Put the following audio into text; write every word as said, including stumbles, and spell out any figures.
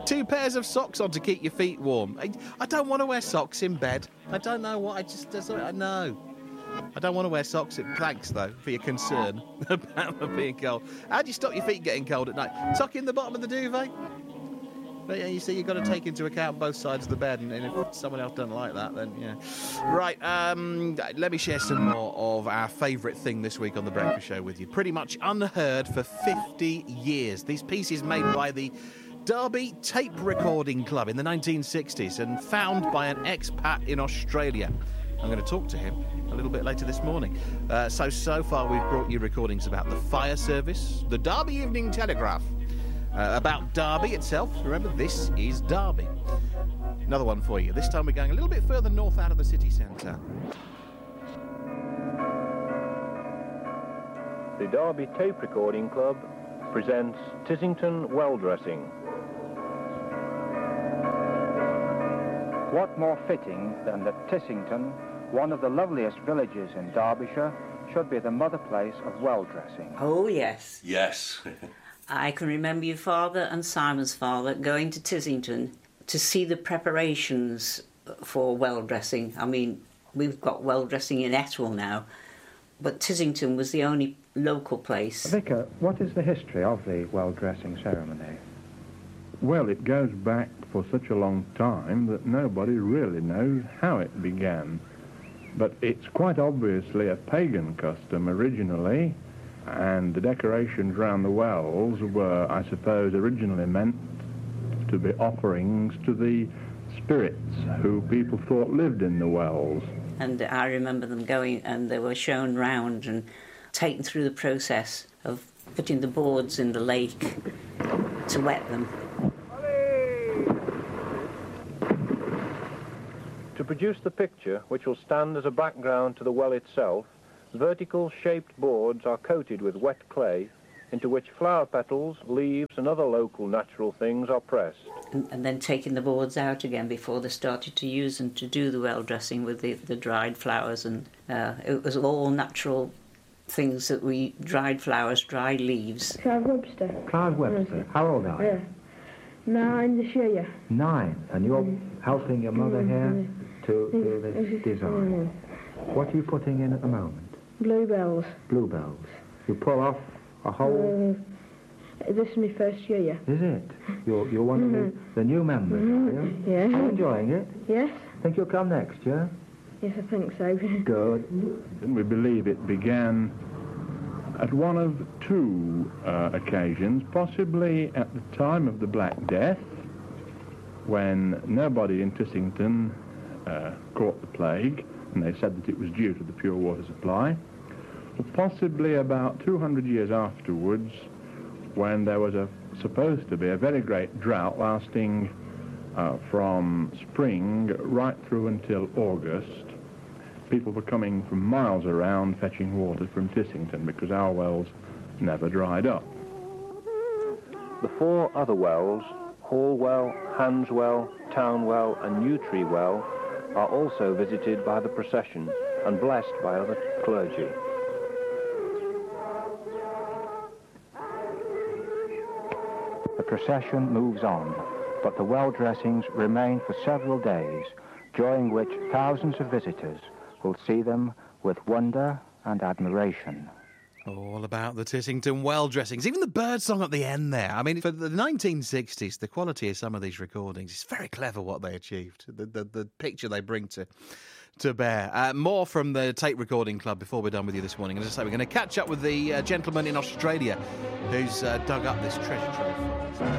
Two pairs of socks on to keep your feet warm. I, I don't want to wear socks in bed. I don't know what. I just, just I know. I don't want to wear socks. In, thanks, though, for your concern about them being cold. How do you stop your feet getting cold at night? Tuck in the bottom of the duvet. But yeah, you see, you've got to take into account both sides of the bed, and, and if someone else doesn't like that, then yeah. Right, um, let me share some more of our favourite thing this week on The Breakfast Show with you. Pretty much unheard for fifty years. These pieces made by the Derby Tape Recording Club in the nineteen sixties and found by an expat in Australia. I'm going to talk to him a little bit later this morning. Uh, so, so far we've brought you recordings about the fire service, the Derby Evening Telegraph, uh, about Derby itself. Remember, this is Derby. Another one for you. This time we're going a little bit further north out of the city centre. The Derby Tape Recording Club presents Tissington Well Dressing. What more fitting than that Tissington, one of the loveliest villages in Derbyshire, should be the mother place of well dressing? Oh, yes. Yes. I can remember your father and Simon's father going to Tissington to see the preparations for well dressing. I mean, we've got well dressing in Etwell now, but Tissington was the only local place. Vicar, what is the history of the well dressing ceremony? Well, it goes back for such a long time that nobody really knows how it began. But it's quite obviously a pagan custom originally, and the decorations around the wells were, I suppose, originally meant to be offerings to the spirits who people thought lived in the wells. And I remember them going, and they were shown round and taken through the process of putting the boards in the lake to wet them. To produce the picture, which will stand as a background to the well itself, vertical shaped boards are coated with wet clay, into which flower petals, leaves and other local natural things are pressed. And, and then taking the boards out again before they started to use them to do the well dressing with the, the dried flowers. And uh, it was all natural things that we, dried flowers, dried leaves. Clive Webster. Clive Webster. How old are you? Yeah. Nine this year. Nine. And you're mm. helping your mother here to do this design. What are you putting in at the moment? Bluebells. Bluebells. You pull off a whole... Uh, this is my first year. Is it? You're, you're one mm-hmm. of the, the new members, mm-hmm. are you? Yeah. Are you enjoying it? Yes. Think you'll come next year? Yes, I think so. Good. And we believe it began at one of two uh, occasions, possibly at the time of the Black Death, when nobody in Tissington uh, caught the plague, and they said that it was due to the pure water supply, or possibly about two hundred years afterwards, when there was a supposed to be a very great drought lasting uh, from spring right through until August. People were coming from miles around fetching water from Tissington because our wells never dried up. The four other wells, Hall Well, Hands Well, Town Well and New Tree Well, are also visited by the procession and blessed by other clergy. The procession moves on, but the well dressings remain for several days, during which thousands of visitors will see them with wonder and admiration. All about the Tissington well dressings. Even the bird song at the end there. I mean, for the nineteen sixties, the quality of some of these recordings is very clever what they achieved. The the, the picture they bring to to bear. Uh, more from the Tape Recording Club before we're done with you this morning. And as I say, we're going to catch up with the uh, gentleman in Australia who's uh, dug up this treasure trove for us.